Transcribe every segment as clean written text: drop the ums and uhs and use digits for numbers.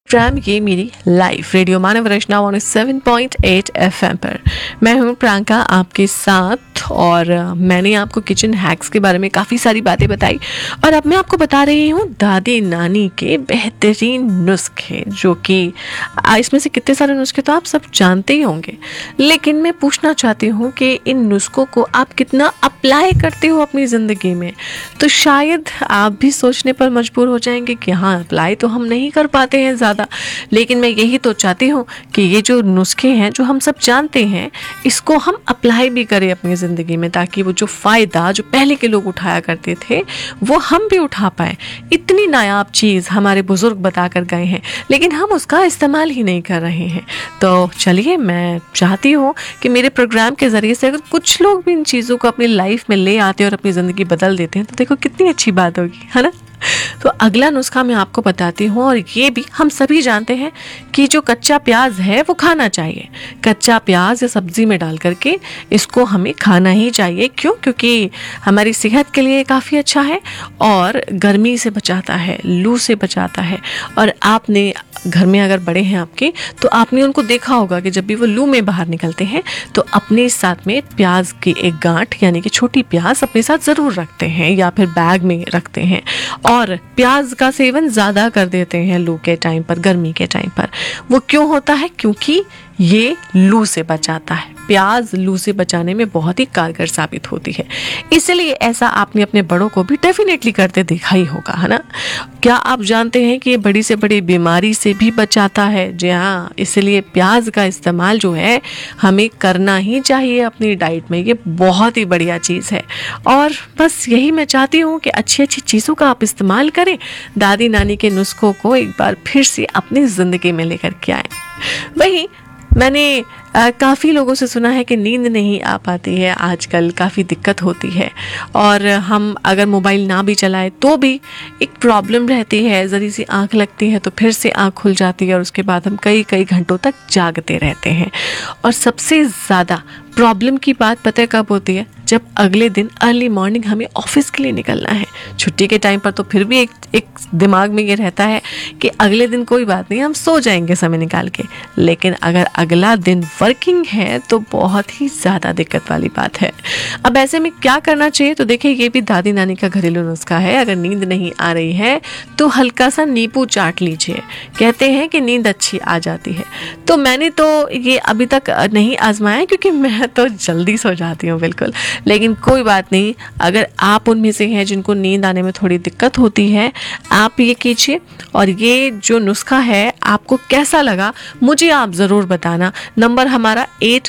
Programme ये मेरी life radio मानव रचना 107.8 FM पर। मैं हूँ प्रियंका आपके साथ और मैंने आपको किचन हैक्स के बारे में काफ़ी सारी बातें बताई और अब मैं आपको बता रही हूँ दादी नानी के बेहतरीन नुस्खे, जो कि इसमें से कितने सारे नुस्खे तो आप सब जानते ही होंगे, लेकिन मैं पूछना चाहती हूँ कि इन नुस्खों को आप कितना अप्लाई करते हो अपनी ज़िंदगी में। तो शायद आप भी सोचने पर मजबूर हो जाएंगे कि हाँ, अप्लाई तो हम नहीं कर पाते हैं ज़्यादा, लेकिन मैं यही तो चाहती हूँ कि ये जो नुस्खे हैं जो हम सब जानते हैं, इसको हम अप्लाई भी करें अपनी ज़िंदगी में, ताकि वो जो फ़ायदा जो पहले के लोग उठाया करते थे वो हम भी उठा पाएँ। इतनी नायाब चीज़ हमारे बुज़ुर्ग बता कर गए हैं, लेकिन हम उसका इस्तेमाल ही नहीं कर रहे हैं। तो चलिए, मैं चाहती हूँ कि मेरे प्रोग्राम के ज़रिए से अगर कुछ लोग भी इन चीज़ों को अपनी लाइफ में ले आते हैं और अपनी ज़िंदगी बदल देते हैं तो देखो कितनी अच्छी बात होगी, है ना। तो अगला नुस्खा मैं आपको बताती हूँ, और ये भी हम सभी जानते हैं कि जो कच्चा प्याज है वो खाना चाहिए। कच्चा प्याज या सब्जी में डाल करके इसको हमें खाना ही चाहिए। क्यों? क्योंकि हमारी सेहत के लिए काफ़ी अच्छा है और गर्मी से बचाता है, लू से बचाता है। और आपने घर में अगर बड़े हैं आपके, तो आपने उनको देखा होगा कि जब भी वो लू में बाहर निकलते हैं तो अपने साथ में प्याज की एक गांठ यानी कि छोटी प्याज अपने साथ ज़रूर रखते हैं या फिर बैग में रखते हैं, और प्याज का सेवन ज़्यादा कर देते हैं लू के टाइम पर, गर्मी के टाइम पर। वो क्यों होता है? क्योंकि ये लू से बचाता है। प्याज लू से बचाने में बहुत ही कारगर साबित होती है, इसलिए ऐसा आपने अपने बड़ों को भी डेफिनेटली करते देखा ही होगा, है ना। क्या आप जानते हैं कि ये बड़ी से बड़ी बीमारी से भी बचाता है? जी हाँ, इसलिए प्याज का इस्तेमाल जो है हमें करना ही चाहिए अपनी डाइट में। ये बहुत ही बढ़िया चीज़ है और बस यही मैं चाहती हूँ कि अच्छी अच्छी चीज़ों का आप इस्तेमाल करें, दादी नानी के नुस्खों को एक बार फिर से अपनी ज़िंदगी में लेकर के आएँ। वही मैंने काफ़ी लोगों से सुना है कि नींद नहीं आ पाती है, आजकल काफ़ी दिक्कत होती है, और हम अगर मोबाइल ना भी चलाए तो भी एक प्रॉब्लम रहती है, ज़री सी आँख लगती है तो फिर से आँख खुल जाती है और उसके बाद हम कई कई घंटों तक जागते रहते हैं। और सबसे ज़्यादा प्रॉब्लम की बात पता है कब होती है? जब अगले दिन अर्ली मॉर्निंग हमें ऑफिस के लिए निकलना है। छुट्टी के टाइम पर तो फिर भी एक दिमाग में ये रहता है कि अगले दिन कोई बात नहीं, हम सो जाएंगे समय निकाल के, लेकिन अगर अगला दिन वर्किंग है तो बहुत ही ज़्यादा दिक्कत वाली बात है। अब ऐसे में क्या करना चाहिए? तो देखिए, ये भी दादी नानी का घरेलू नुस्खा है। अगर नींद नहीं आ रही है तो हल्का सा नींबू चाट लीजिए, कहते हैं कि नींद अच्छी आ जाती है। तो मैंने तो ये अभी तक नहीं आजमाया क्योंकि मैं तो जल्दी सो जाती हूँ बिल्कुल, लेकिन कोई बात नहीं, अगर आप उनमें से हैं जिनको नींद आने में थोड़ी दिक्कत होती है, आप ये कीजिए। और ये जो नुस्खा है आपको कैसा लगा मुझे आप ज़रूर बताना। नंबर हमारा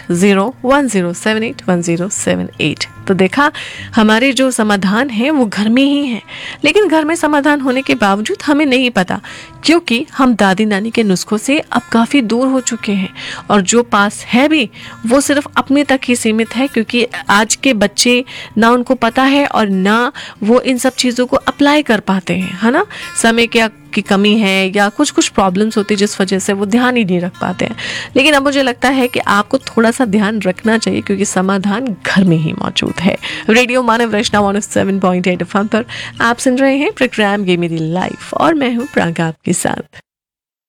8010781078। तो देखा, हमारे जो समाधान है वो घर में ही है, लेकिन घर में समाधान होने के बावजूद हमें नहीं पता, क्योंकि हम दादी नानी के नुस्खों से अब काफ़ी दूर हो चुके हैं, और जो पास है भी वो सिर्फ अपने तक ही सीमित है, क्योंकि आज के बच्चे ना उनको पता है और ना वो इन सब चीज़ों को अप्लाई कर पाते हैं, है ना। समय की कमी है या कुछ कुछ प्रॉब्लम्स होती है जिस वजह से वो ध्यान ही नहीं रख पाते हैं। लेकिन अब मुझे लगता है कि आपको थोड़ा सा ध्यान रखना चाहिए, क्योंकि समाधान घर में ही मौजूद है। रेडियो मानव रचना 107.8 FM पर आप सुन रहे हैं प्रोग्राम ये मेरी लाइफ, और मैं हूँ प्रियंका आपके साथ।